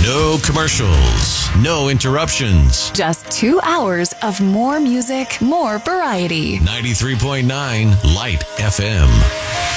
No commercials, no interruptions. Just 2 hours of more music, more variety. 93.9 Light FM.